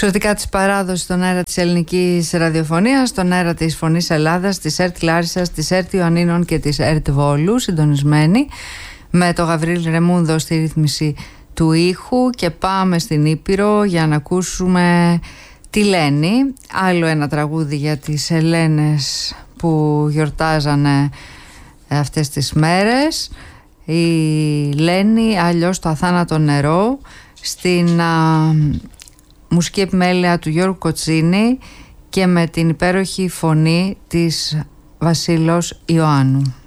Εξωτικά της παράδοσης στον αέρα της ελληνικής ραδιοφωνίας, στον αέρα της Φωνής Ελλάδας, της ΕΡΤ Λάρισσας, της ΕΡΤ Ιωαννίνων και της ΕΡΤ Βόλου, συντονισμένη με το Γαβρίλ Ρεμούνδο στη ρύθμιση του ήχου. Και πάμε στην Ήπειρο για να ακούσουμε τη Λένη. Άλλο ένα τραγούδι για τις Ελένες που γιορτάζανε αυτές τις μέρες. Η Λένη, αλλιώς το Αθάνατο νερό, στην μουσική επιμέλεια του Γιώργου Κοτσίνη και με την υπέροχη φωνή της Βασίλος Ιωάννου.